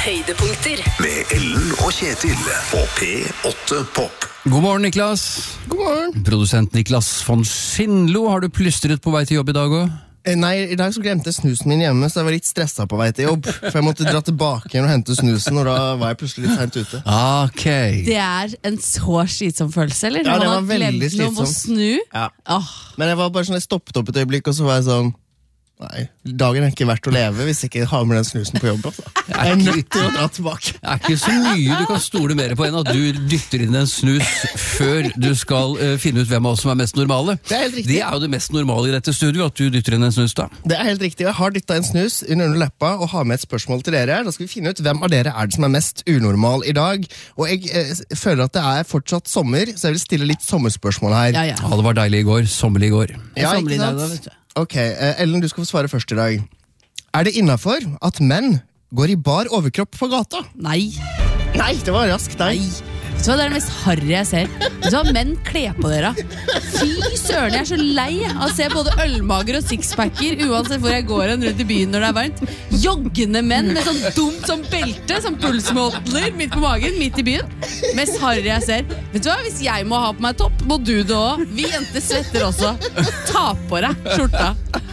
høydepunkter med Ellen og Kjetil på P8 Pop. God morgen, Niklas. God morgen. Produsent Niklas von Schindlo, har du plystret på vei til jobb i dag også? Nei, i dag så glemte jeg snusen min hjemme, så jeg var litt stresset på vei til jobb. For jeg måtte dra tilbake igjen og hente snusen, og da var jeg plutselig litt sent ute. Ok. Det en så slitsom følelse, eller? Ja, det Man var har veldig glemt noe om å snu. Ja. Åh, Men jeg var bare sånn, jeg stoppet opp et øyeblikk, og så var jeg sånn, nei, dagen ikke verdt å leve hvis jeg ikke har med den snusen på jobb. Altså. Jeg er nødt til å dra tilbake. Det ikke så mye du kan stole mer på enn at du dytter inn en snus før du skal finne ut hvem av oss som mest normale. Det helt riktig. Det jo det mest normale i dette studio, at du dytter inn en snus da. Det helt riktig. Jeg har dyttet en snus under leppa og har med et spørsmål til dere. Da skal vi finne ut hvem av dere det som mest unormal i dag. Og jeg føler at det fortsatt sommer, så jeg vil stille litt sommerspørsmål her. ja. Ja, det var deilig i går, sommerlig i går. Ja, Sommerlig ikke dag, sant? da, vet du. Ok, Ellen, du skal få svare først i dag. Det innenfor at menn går i bar overkropp på gata? Nei. Nei, det var raskt deg. Vet du hva, det det mest harry jeg ser. Vet du hva, menn kler på dere. Fy søren, jeg så lei av å se både ølmager og sixpacker, uansett hvor jeg går rundt i byen når det varmt. Joggende menn med sånn dumt som belte, som pulsmåler midt på magen, midt i byen. Mest harry jeg ser. Vet du hva, hvis jeg må ha på meg topp, må du det også. Vi jenter svetter også. Ta på deg skjorta.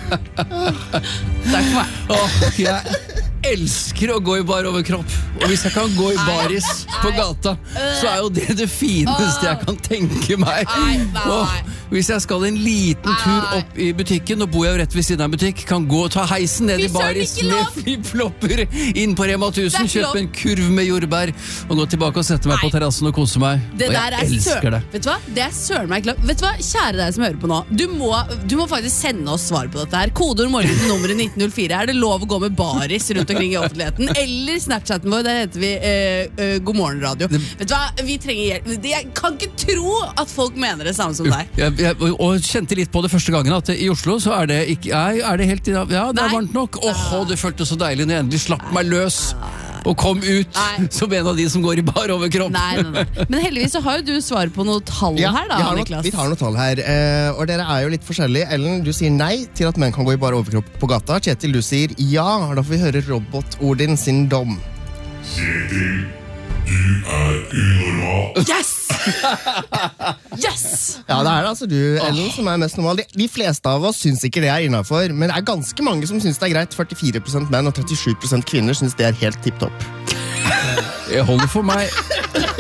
Takk for meg. Jeg elsker å gå i bar overkropp. Og hvis jeg kan gå i baris på gata, så jo det fineste jeg kan tenke meg. Nei. Og hvis jeg skal en liten tur opp i butikken, og bor jeg jo rett ved siden av en butikk, kan gå og ta heisen ned i Fy søren, baris ikke med lov! flip-flopper inn på Rema 1000, Det ikke kjøpe lov! en kurv med jordbær, og gå tilbake og sette meg på Nei. terrassen og kose meg. Det Og der jeg elsker det. Vet du hva? Det søren meg klart. Vet du hva? Kjære deg som hører på nå. Du må faktisk sende oss svar på dette her. Kodeord morgen til nummeret 1904. Det lov å gå med baris rundt omkring i offentligheten? Eller Snapchatten vår, der heter vi God morgen radio. Vet du hva? Vi trenger hjelp. Jeg kan ikke tro at folk mener det samme som deg. Og kjente litt på det første gangen at i Oslo så det ikke, det helt, ja, det Nei. varmt nok. Det føltes så deilig når jeg endelig slapp meg løs og kom ut Nei. som en av de som går i bar overkropp. Nei. Men heldigvis så har jo du svar på noe tall her da, Niklas. Vi tar noe tall her, og dere jo litt forskjellige. Ellen, du sier nei til at menn kan gå i bar overkropp på gata. Kjetil, du sier ja. Da får vi høre robot-Odin sin dom. Kjetil, du unormal. Yes! Yes! Ja, det altså du, Ellen, som mest normal. De fleste av oss syns ikke det innenfor, men det ganske mange som syns det greit. 44% menn og 37% kvinner syns det helt tipp-topp. Jeg holder for meg.